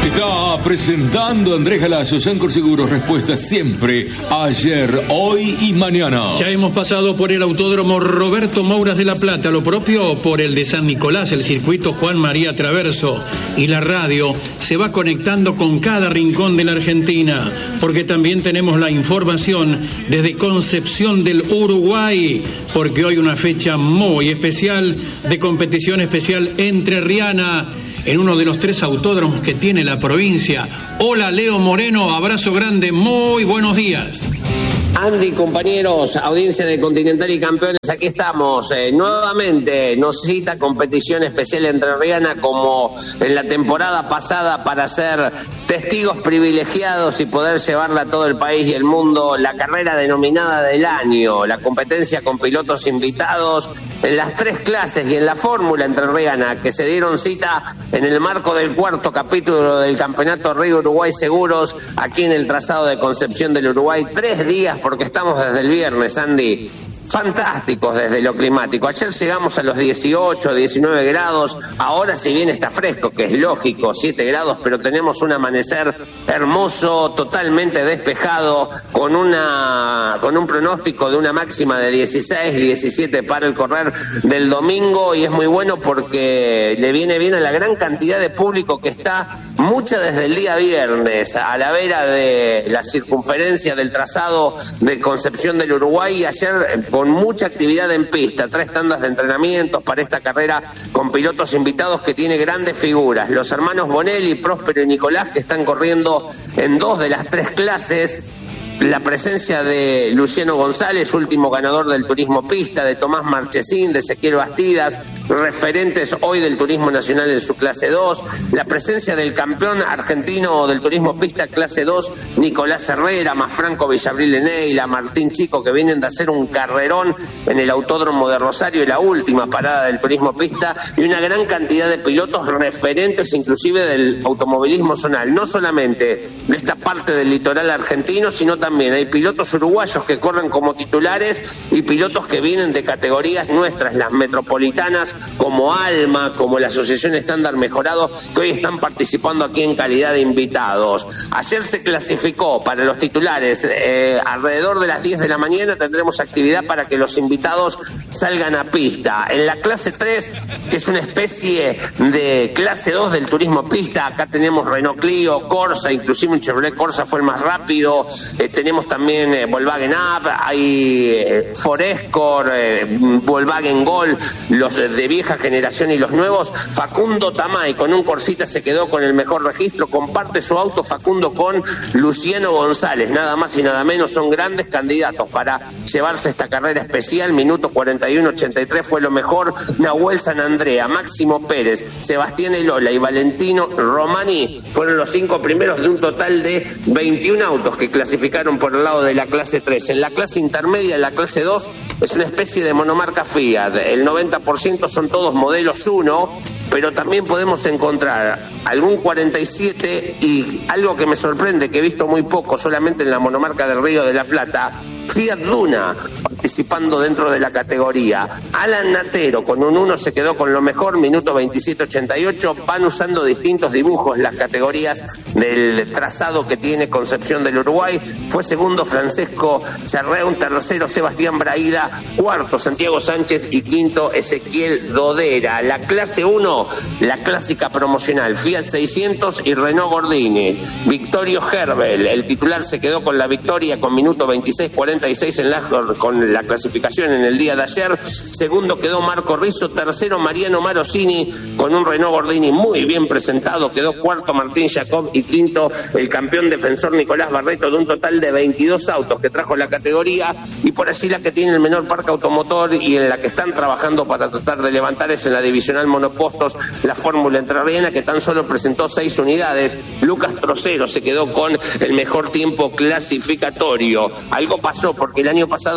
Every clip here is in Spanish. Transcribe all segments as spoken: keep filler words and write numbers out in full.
Está presentando Andrés Galazo, Sancor Seguros, respuestas siempre, ayer, hoy y mañana. Ya hemos pasado por el Autódromo Roberto Mouras de La Plata, lo propio por el de San Nicolás, el circuito Juan María Traverso, y la radio se va conectando con cada rincón de la Argentina, porque también tenemos la información desde Concepción del Uruguay, porque hoy una fecha muy especial de competición especial entrerriana en uno de los tres autódromos que tiene la provincia. Hola, Leo Moreno, abrazo grande, muy buenos días. Andy, compañeros, audiencia de Continental y Campeones, aquí estamos. Eh, nuevamente nos cita competición especial entrerriana como en la temporada pasada para ser testigos privilegiados y poder llevarla a todo el país y el mundo, la carrera denominada del año, la competencia con pilotos invitados en las tres clases y en la fórmula entrerriana que se dieron cita en el marco del cuarto capítulo del Campeonato Río Uruguay Seguros, aquí en el trazado de Concepción del Uruguay. Tres días porque estamos desde el viernes, Andy. Fantásticos desde lo climático. Ayer llegamos a los dieciocho, diecinueve grados. Ahora, si bien está fresco, que es lógico, siete grados, pero tenemos un amanecer hermoso, totalmente despejado, con una con un pronóstico de una máxima de dieciséis, diecisiete para el correr del domingo, y es muy bueno porque le viene bien a la gran cantidad de público que está, mucha desde el día viernes, a la vera de la circunferencia del trazado de Concepción del Uruguay, y ayer con mucha actividad en pista, tres tandas de entrenamientos para esta carrera con pilotos invitados que tiene grandes figuras, los hermanos Bonelli, Próspero y Nicolás, que están corriendo en dos de las tres clases. La presencia de Luciano González, último ganador del turismo pista, de Tomás Marchesín, de Ezequiel Bastidas, referentes hoy del turismo nacional en su clase dos. La presencia del campeón argentino del turismo pista clase dos, Nicolás Herrera, más Franco Villabril Eneila, Martín Chico, que vienen de hacer un carrerón en el Autódromo de Rosario, y la última parada del turismo pista, y una gran cantidad de pilotos referentes inclusive del automovilismo zonal, no solamente de esta parte del litoral argentino, sino también También hay pilotos uruguayos que corren como titulares y pilotos que vienen de categorías nuestras, las metropolitanas, como Alma, como la Asociación Estándar Mejorado, que hoy están participando aquí en calidad de invitados. Ayer se clasificó para los titulares, eh, alrededor de las diez de la mañana tendremos actividad para que los invitados salgan a pista. En la clase tres, que es una especie de clase dos del turismo pista, acá tenemos Renault Clio, Corsa, inclusive un Chevrolet Corsa fue el más rápido, eh, tenemos también eh, Volkswagen Up, hay eh, Forescore, eh, Volkswagen Gol, los eh, de vieja generación y los nuevos. Facundo Tamay con un Corsita se quedó con el mejor registro, comparte su auto Facundo con Luciano González, nada más y nada menos, son grandes candidatos para llevarse esta carrera especial. Minuto cuarenta y uno ochenta y tres fue lo mejor. Nahuel San Andrea, Máximo Pérez, Sebastián Elola y Valentino Romani fueron los cinco primeros de un total de veintiún autos que clasificaron por el lado de la clase tres. En la clase intermedia, en la clase dos, es una especie de monomarca Fiat. El noventa por ciento son todos modelos uno, pero también podemos encontrar algún cuarenta y siete y algo que me sorprende, que he visto muy poco, solamente en la monomarca del Río de la Plata, Fiat Luna participando dentro de la categoría. Alan Natero con un uno se quedó con lo mejor, minuto veintisiete ochenta y ocho. Van usando distintos dibujos las categorías del trazado que tiene Concepción del Uruguay. Fue segundo Francesco Charreun, tercero Sebastián Braida, cuarto Santiago Sánchez y quinto Ezequiel Dodera. La clase uno, la clásica promocional, Fiat seiscientos y Renault Gordini. Victorio Herbel, el titular, se quedó con la victoria con minuto veintiséis cuarenta y seis en la, con la clasificación en el día de ayer. Segundo quedó Marco Rizzo, tercero Mariano Marosini con un Renault Gordini muy bien presentado, quedó cuarto Martín Jacob y quinto el campeón defensor Nicolás Barreto, de un total de veintidós autos que trajo la categoría, y por así la que tiene el menor parque automotor y en la que están trabajando para tratar de levantar es en la divisional monopostos, la Fórmula Entrerriana, que tan solo presentó seis unidades. Lucas Trocero se quedó con el mejor tiempo clasificatorio. Algo pasó porque el año pasado, cuando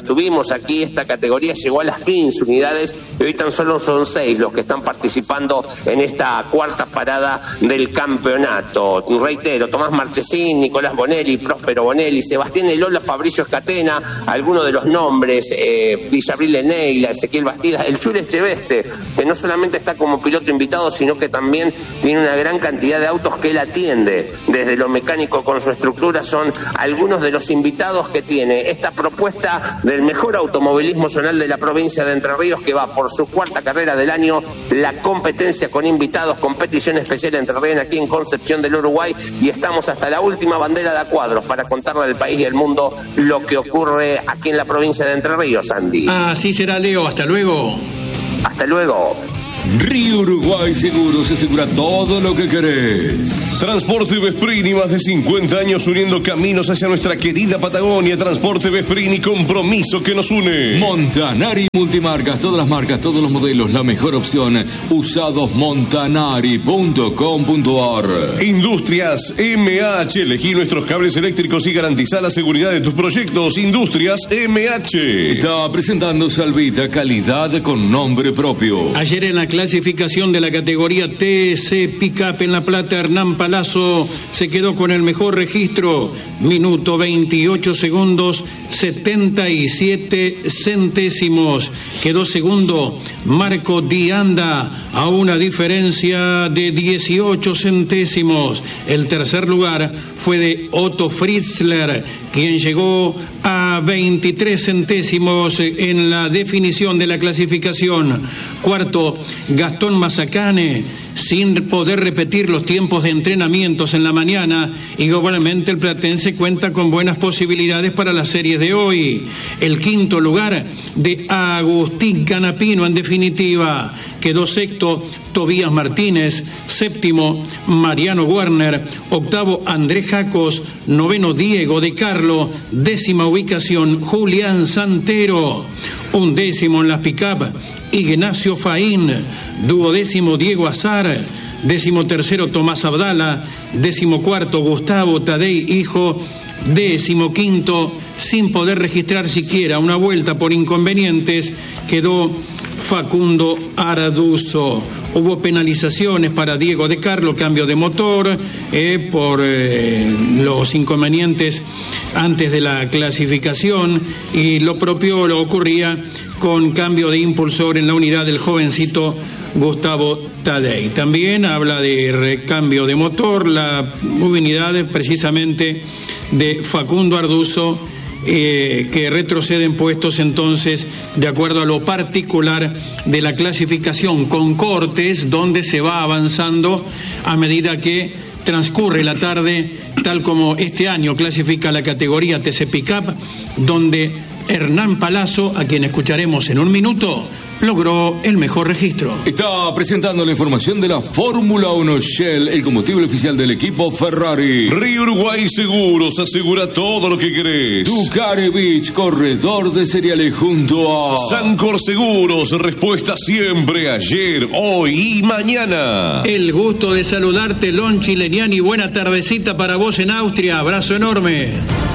tuvimos aquí, esta categoría llegó a las quince unidades y hoy tan solo son seis los que están participando en esta cuarta parada del campeonato. Reitero, Tomás Marchesín, Nicolás Bonelli, Próspero Bonelli, Sebastián Elola, Fabricio Escatena, algunos de los nombres, eh, Villabril Eneila, Ezequiel Bastidas, el Chule Echeveste, que no solamente está como piloto invitado, sino que también tiene una gran cantidad de autos que él atiende desde lo mecánico con su estructura. Son algunos de los invitados que tiene esta propuesta del mejor automovilismo zonal de la provincia de Entre Ríos, que va por su cuarta carrera del año, la competencia con invitados, competición especial entrerriana aquí en Concepción del Uruguay, y estamos hasta la última bandera de a cuadros para contarle al país y al mundo lo que ocurre aquí en la provincia de Entre Ríos, Andy. Así será, Leo, hasta luego. Hasta luego. Río Uruguay Seguros asegura todo lo que querés. Transporte Vesprini, más de cincuenta años uniendo caminos hacia nuestra querida Patagonia. Transporte Vesprini, compromiso que nos une. Montanari Multimarcas, todas las marcas, todos los modelos, la mejor opción. Usados montanari punto com punto a r. Industrias M H, elegí nuestros cables eléctricos y garantizá la seguridad de tus proyectos. Industrias M H. Está presentando Salvita, calidad con nombre propio. Ayer en la clasificación de la categoría T C Pickup en La Plata, Hernán Palazzo se quedó con el mejor registro, minuto veintiocho segundos, setenta y siete centésimos. Quedó segundo Marco Dianda a una diferencia de dieciocho centésimos. El tercer lugar fue de Otto Fritzler, quien llegó a veintitrés centésimos en la definición de la clasificación. Cuarto, Gastón Mazacane, sin poder repetir los tiempos de entrenamientos en la mañana, y igualmente el platense cuenta con buenas posibilidades para las series de hoy. El quinto lugar de Agustín Canapino, en definitiva. Quedó sexto Tobías Martínez, séptimo Mariano Werner, octavo Andrés Jacos, noveno Diego de Carlo, décima ubicación Julián Santero, undécimo en las pick-up Ignacio Faín, duodécimo Diego Azar, décimo tercero Tomás Abdala, décimo cuarto Gustavo Tadei Hijo, décimo quinto, sin poder registrar siquiera una vuelta por inconvenientes, quedó Facundo Araduzo. Hubo penalizaciones para Diego de Carlo, cambio de motor, eh, por eh, los inconvenientes antes de la clasificación, y lo propio lo ocurría con cambio de impulsor en la unidad del jovencito Gustavo Tadei. También habla de recambio de motor la unidad precisamente de Facundo Arduzo, Eh, que retroceden puestos entonces de acuerdo a lo particular de la clasificación, con cortes donde se va avanzando a medida que transcurre la tarde, tal como este año clasifica la categoría T C Pickup, donde Hernán Palazzo, a quien escucharemos en un minuto, logró el mejor registro. Está presentando la información de la Fórmula uno Shell, el combustible oficial del equipo Ferrari. Río Uruguay Seguros asegura todo lo que querés. Ducare Beach, corredor de cereales junto a Sancor Seguros, respuesta siempre, ayer, hoy y mañana. El gusto de saludarte, Lonchi Leniani, buena tardecita para vos en Austria, abrazo enorme.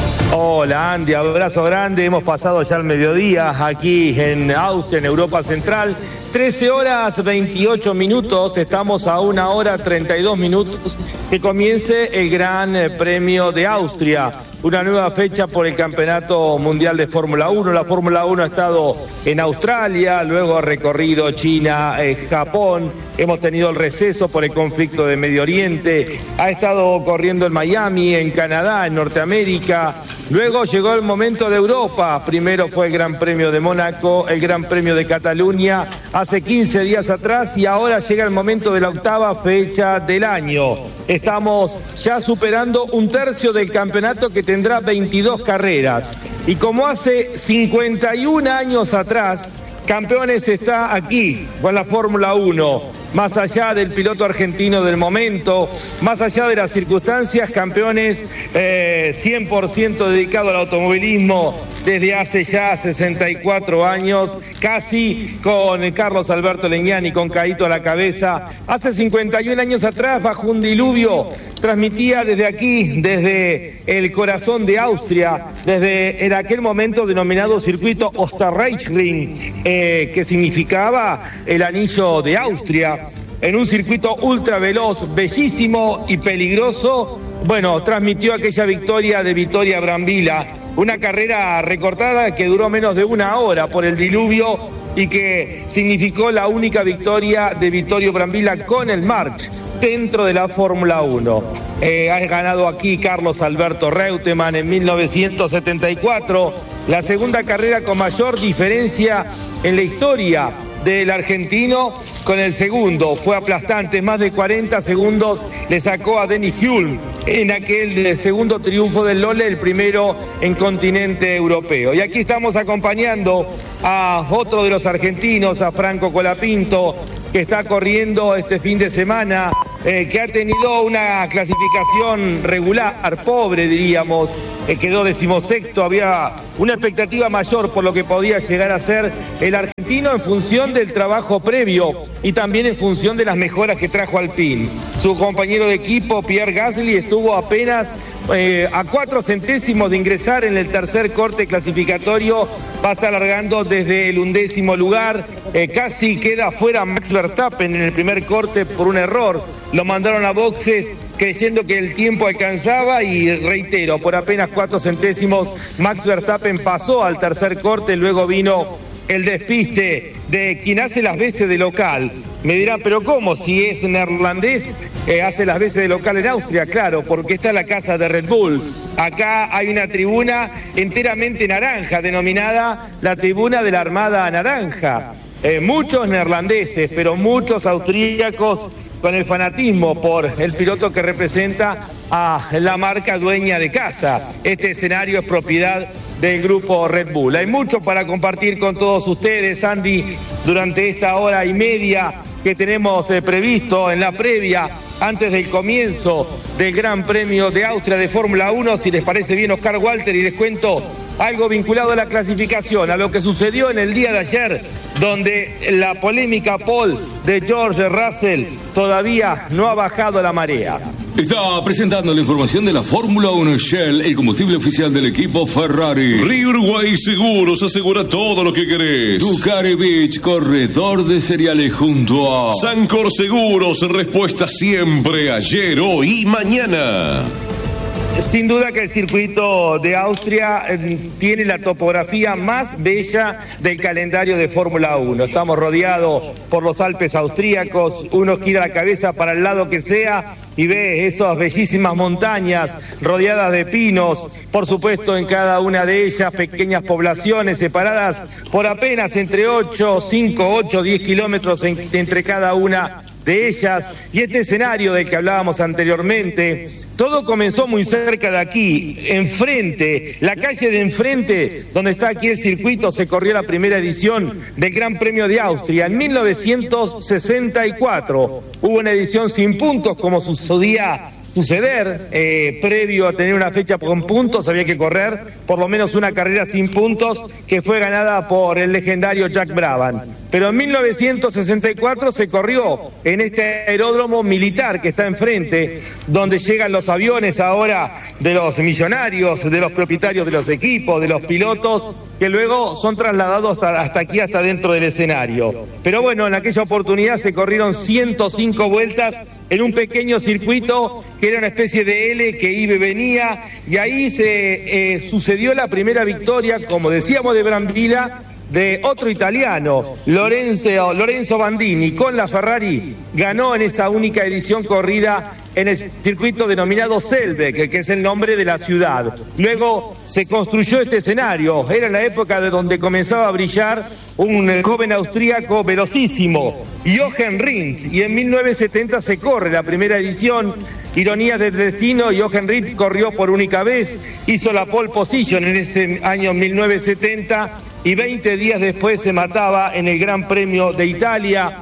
Hola Andy, abrazo grande. Hemos pasado ya el mediodía aquí en Austria, en Europa Central. trece horas veintiocho minutos, estamos a una hora treinta y dos minutos que comience el Gran Premio de Austria. Una nueva fecha por el Campeonato Mundial de Fórmula uno. La Fórmula uno ha estado en Australia, luego ha recorrido China, eh, Japón. Hemos tenido el receso por el conflicto de Medio Oriente. Ha estado corriendo en Miami, en Canadá, en Norteamérica. Luego llegó el momento de Europa. Primero fue el Gran Premio de Mónaco, el Gran Premio de Cataluña hace quince días atrás, y ahora llega el momento de la octava fecha del año. Estamos ya superando un tercio del campeonato, que tendrá veintidós carreras. Y como hace cincuenta y un años atrás, Campeones está aquí con la Fórmula uno. más allá del piloto argentino del momento, más allá de las circunstancias, campeones eh, cien por ciento dedicado al automovilismo desde hace ya sesenta y cuatro años, casi con Carlos Alberto Legnani, con Caíto a la cabeza. Hace cincuenta y un años atrás, bajo un diluvio, transmitía desde aquí, desde el corazón de Austria, desde en aquel momento denominado circuito Österreichring, eh, que significaba el anillo de Austria, en un circuito ultra veloz, bellísimo y peligroso. Bueno, transmitió aquella victoria de Vittorio Brambilla, una carrera recortada que duró menos de una hora por el diluvio y que significó la única victoria de Vittorio Brambilla con el March dentro de la Fórmula uno. Eh, ha ganado aquí Carlos Alberto Reutemann en mil novecientos setenta y cuatro, la segunda carrera con mayor diferencia en la historia del argentino con el segundo. Fue aplastante, más de cuarenta segundos le sacó a Dennis Hulme en aquel segundo triunfo del Lola, el primero en continente europeo. Y aquí estamos acompañando a otro de los argentinos, a Franco Colapinto, que está corriendo este fin de semana, eh, que ha tenido una clasificación regular, pobre diríamos, eh, quedó decimosexto, había una expectativa mayor por lo que podía llegar a ser el argentino en función del trabajo previo y también en función de las mejoras que trajo Alpine. Su compañero de equipo, Pierre Gasly, estuvo apenas eh, a cuatro centésimos de ingresar en el tercer corte clasificatorio, va a estar largando desde el undécimo lugar, eh, casi queda fuera Max Verstappen en el primer corte por un error, lo mandaron a boxes creyendo que el tiempo alcanzaba y reitero, por apenas cuatro centésimos Max Verstappen pasó al tercer corte, luego vino el despiste de quien hace las veces de local. Me dirá, pero ¿cómo? Si es neerlandés, eh, hace las veces de local en Austria. Claro, porque está la casa de Red Bull. Acá hay una tribuna enteramente naranja, denominada la tribuna de la Armada Naranja. Eh, muchos neerlandeses, pero muchos austríacos con el fanatismo por el piloto que representa a la marca dueña de casa. Este escenario es propiedad del grupo Red Bull. Hay mucho para compartir con todos ustedes, Andy, durante esta hora y media que tenemos eh, previsto en la previa, antes del comienzo del Gran Premio de Austria de Fórmula uno. Si les parece bien, Oscar Walter, y les cuento algo vinculado a la clasificación, a lo que sucedió en el día de ayer, donde la polémica pole de George Russell todavía no ha bajado la marea. Está presentando la información de la Fórmula uno. Shell, el combustible oficial del equipo Ferrari. Río Uruguay Seguros asegura todo lo que querés. Ducati Beach, corredor de cereales junto a Sancor Seguros, respuesta siempre, ayer, hoy y mañana. Sin duda que el circuito de Austria eh, tiene la topografía más bella del calendario de Fórmula uno. Estamos rodeados por los Alpes austríacos, uno gira la cabeza para el lado que sea y ve esas bellísimas montañas rodeadas de pinos, por supuesto en cada una de ellas pequeñas poblaciones separadas por apenas entre ocho, cinco, ocho, diez kilómetros en, entre cada una de ellas. Y este escenario del que hablábamos anteriormente, todo comenzó muy cerca de aquí, enfrente, la calle de enfrente, donde está aquí el circuito, se corrió la primera edición del Gran Premio de Austria en mil novecientos sesenta y cuatro. Hubo una edición sin puntos, como sucedía suceder, eh, previo a tener una fecha con puntos, había que correr por lo menos una carrera sin puntos, que fue ganada por el legendario Jack Brabham. Pero en mil novecientos sesenta y cuatro se corrió en este aeródromo militar que está enfrente, donde llegan los aviones ahora de los millonarios, de los propietarios de los equipos, de los pilotos, que luego son trasladados hasta, hasta aquí, hasta dentro del escenario. Pero bueno, en aquella oportunidad se corrieron ciento cinco vueltas en un pequeño circuito que era una especie de L que iba y venía, y ahí se eh, sucedió la primera victoria, como decíamos, de Brambilla, de otro italiano, Lorenzo, Lorenzo Bandini, con la Ferrari, ganó en esa única edición corrida en el circuito denominado Selbeck, que es el nombre de la ciudad. Luego se construyó este escenario, era la época de donde comenzaba a brillar un joven austríaco velocísimo, Jochen Rindt, y en mil novecientos setenta se corre la primera edición. Ironías del destino, Jochen Rindt corrió por única vez, hizo la pole position en ese año mil novecientos setenta y veinte días después se mataba en el Gran Premio de Italia.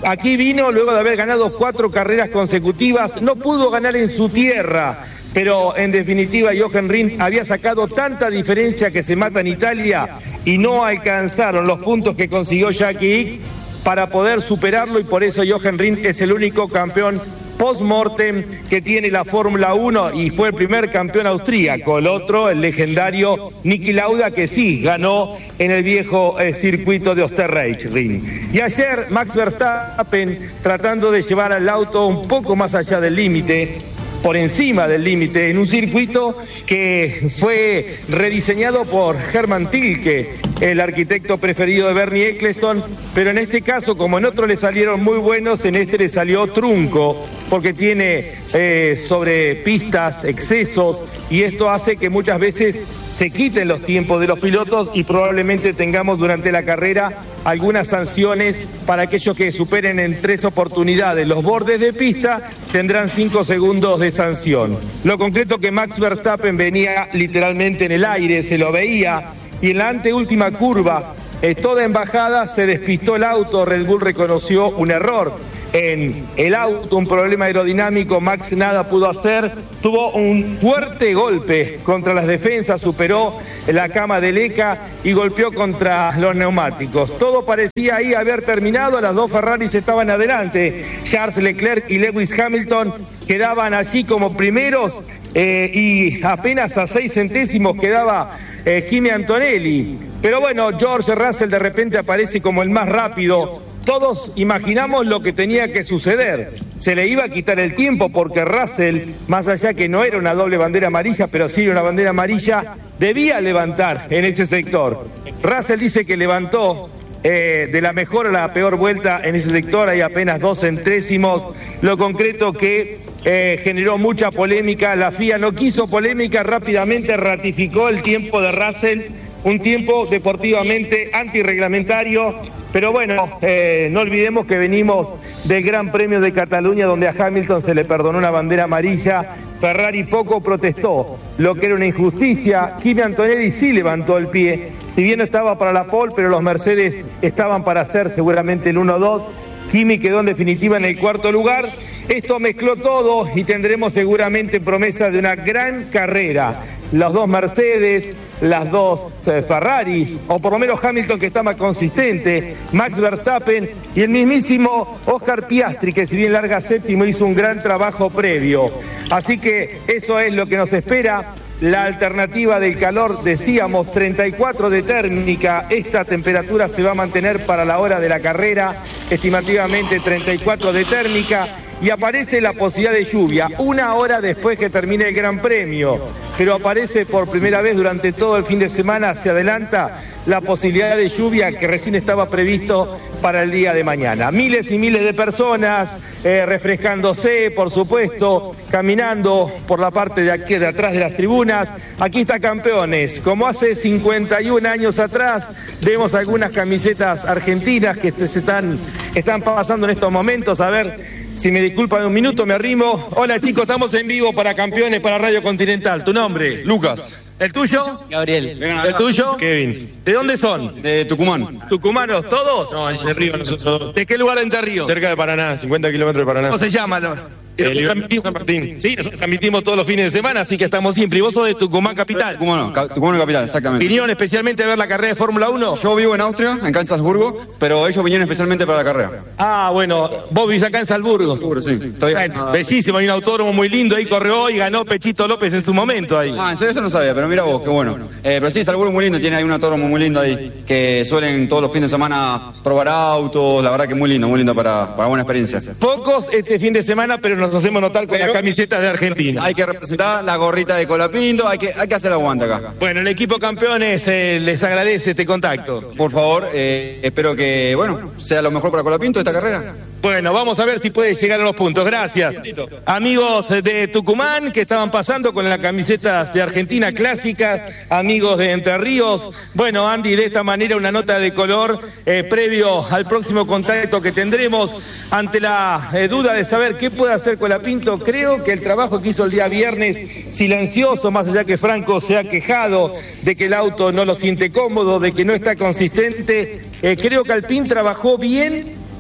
Aquí vino luego de haber ganado cuatro carreras consecutivas, no pudo ganar en su tierra, pero en definitiva Jochen Rindt había sacado tanta diferencia que se mata en Italia y no alcanzaron los puntos que consiguió Jackie Ickx para poder superarlo, y por eso Jochen Rindt es el único campeón post-mortem que tiene la Fórmula uno y fue el primer campeón austríaco. El otro, el legendario Niki Lauda, que sí ganó en el viejo eh, circuito de Österreich-Ring. Y ayer Max Verstappen, tratando de llevar al auto un poco más allá del límite, por encima del límite, en un circuito que fue rediseñado por Hermann Tilke, el arquitecto preferido de Bernie Ecclestone, pero en este caso, como en otro le salieron muy buenos, en este le salió trunco, porque tiene eh, sobre pistas excesos, y esto hace que muchas veces se quiten los tiempos de los pilotos y probablemente tengamos durante la carrera algunas sanciones para aquellos que superen en tres oportunidades los bordes de pista, tendrán cinco segundos de sanción. Lo concreto que Max Verstappen venía literalmente en el aire, se lo veía, y en la anteúltima curva, eh, toda en bajada, se despistó el auto. Red Bull reconoció un error en el auto, un problema aerodinámico. Max nada pudo hacer, tuvo un fuerte golpe contra las defensas, superó la cama del E C A y golpeó contra los neumáticos. Todo parecía ahí haber terminado, las dos Ferraris estaban adelante, Charles Leclerc y Lewis Hamilton quedaban allí como primeros, eh, y apenas a seis centésimos quedaba eh, Kimi Antonelli. Pero bueno, George Russell de repente aparece como el más rápido. Todos imaginamos lo que tenía que suceder. Se le iba a quitar el tiempo porque Russell, más allá que no era una doble bandera amarilla, pero sí una bandera amarilla, debía levantar en ese sector. Russell dice que levantó eh, de la mejor a la peor vuelta en ese sector, hay apenas dos centésimos. Lo concreto que eh, generó mucha polémica. La F I A no quiso polémica, rápidamente ratificó el tiempo de Russell, un tiempo deportivamente antirreglamentario. Pero bueno, eh, no olvidemos que venimos del Gran Premio de Cataluña, donde a Hamilton se le perdonó una bandera amarilla. Ferrari poco protestó lo que era una injusticia. Kimi Antonelli sí levantó el pie, si bien no estaba para la pole, pero los Mercedes estaban para hacer seguramente el uno dos. Kimi quedó en definitiva en el cuarto lugar. Esto mezcló todo y tendremos seguramente promesa de una gran carrera. Los dos Mercedes, las dos eh, Ferraris, o por lo menos Hamilton, que está más consistente, Max Verstappen y el mismísimo Oscar Piastri, que si bien larga séptimo hizo un gran trabajo previo. Así que eso es lo que nos espera. La alternativa del calor, decíamos, treinta y cuatro de térmica, esta temperatura se va a mantener para la hora de la carrera, estimativamente treinta y cuatro de térmica, y aparece la posibilidad de lluvia, una hora después que termine el Gran Premio, pero aparece por primera vez durante todo el fin de semana, se adelanta la posibilidad de lluvia que recién estaba previsto para el día de mañana. Miles y miles de personas eh, refrescándose, por supuesto, caminando por la parte de aquí de atrás de las tribunas. Aquí está Campeones, como hace cincuenta y un años atrás. Vemos algunas camisetas argentinas que se están, están pasando en estos momentos. A ver, si me disculpan un minuto, me arrimo. Hola chicos, estamos en vivo para Campeones, para Radio Continental. ¿Tu nombre? Lucas. ¿El tuyo? Gabriel. ¿El tuyo? Kevin. ¿De dónde son? De Tucumán. ¿Tucumanos todos? No, Entre Ríos nosotros. ¿De qué lugar de Entre Ríos? Cerca de Paraná, cincuenta kilómetros de Paraná. ¿Cómo se llama? Eh, Libertad San Martín. Sí, nosotros transmitimos todos los fines de semana, así que estamos siempre. ¿Y vos sos de Tucumán capital? Tucumán, ca Tucumán capital, exactamente. ¿Vinieron especialmente a ver la carrera de Fórmula uno? Yo vivo en Austria, en Salzburgo, pero ellos vinieron especialmente para la carrera. Ah, bueno, vos vivís acá en Salzburgo. Seguro, sí. Estoy... Ah, bellísimo, hay un autódromo muy lindo, ahí corrió y ganó Pechito López en su momento ahí. Ah, eso, eso no sabía, pero mira vos, qué bueno. Eh, pero sí, Salzburgo es muy lindo, tiene ahí un autódromo muy lindo ahí, que suelen todos los fines de semana probar autos, la verdad que muy lindo, muy lindo para, para buena experiencia. Pocos este fin de semana, pero nos hacemos notar con la camiseta de Argentina. Hay que representar la gorrita de Colapinto, hay que, hay que hacer aguante acá. Bueno, el equipo Campeones eh, les agradece este contacto. Por favor, eh, espero que, bueno, sea lo mejor para Colapinto esta carrera. Bueno, vamos a ver si puede llegar a los puntos. Gracias. Amigos de Tucumán que estaban pasando con las camisetas de Argentina clásicas, amigos de Entre Ríos. Bueno, Andy, de esta manera una nota de color eh, previo al próximo contacto que tendremos ante la eh, duda de saber qué puede hacer Colapinto. Creo que el trabajo que hizo el día viernes, silencioso, más allá que Franco se ha quejado de que el auto no lo siente cómodo, de que no está consistente, eh, creo que Alpine trabajó bien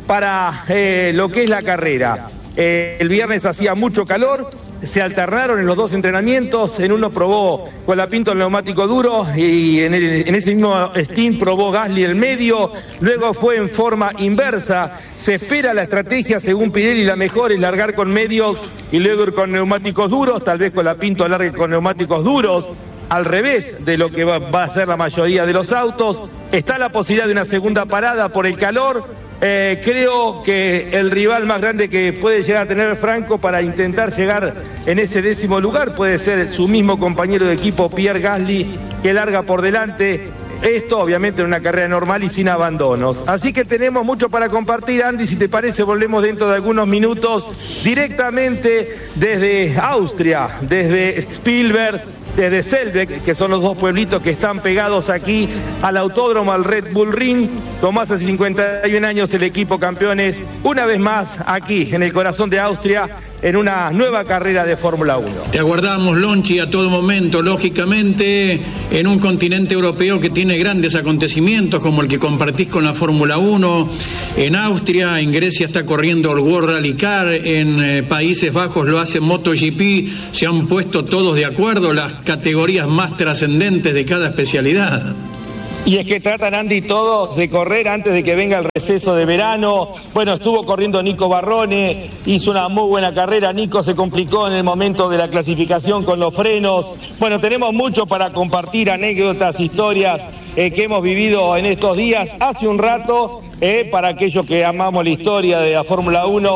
para eh, lo que es la carrera. Eh, el viernes hacía mucho calor, se alternaron en los dos entrenamientos, en uno probó Colapinto el neumático duro y en, el, en ese mismo stint probó Gasly el medio, luego fue en forma inversa, se espera la estrategia según Pirelli, la mejor es largar con medios y luego ir con neumáticos duros, tal vez Colapinto largue con neumáticos duros, al revés de lo que va, va a ser la mayoría de los autos, está la posibilidad de una segunda parada por el calor. Eh, creo que el rival más grande que puede llegar a tener Franco para intentar llegar en ese décimo lugar puede ser su mismo compañero de equipo Pierre Gasly, que larga por delante. Esto obviamente en una carrera normal y sin abandonos. Así que tenemos mucho para compartir, Andy, si te parece volvemos dentro de algunos minutos directamente desde Austria, desde Spielberg, desde Selbeck, que son los dos pueblitos que están pegados aquí al autódromo, al Red Bull Ring. Tomás, hace cincuenta y un años el equipo campeones, una vez más aquí en el corazón de Austria, en una nueva carrera de Fórmula uno. Te aguardamos, Lonchi, a todo momento, lógicamente, en un continente europeo que tiene grandes acontecimientos, como el que compartís con la Fórmula uno, en Austria, en Grecia está corriendo el World Rally Car, en eh, Países Bajos lo hace MotoGP, se han puesto todos de acuerdo las categorías más trascendentes de cada especialidad. Y es que tratan, Andy, todos de correr antes de que venga el receso de verano. Bueno, estuvo corriendo Nico Barrone, hizo una muy buena carrera. Nico se complicó en el momento de la clasificación con los frenos. Bueno, tenemos mucho para compartir, anécdotas, historias eh, que hemos vivido en estos días. Hace un rato, eh, para aquellos que amamos la historia de la Fórmula uno,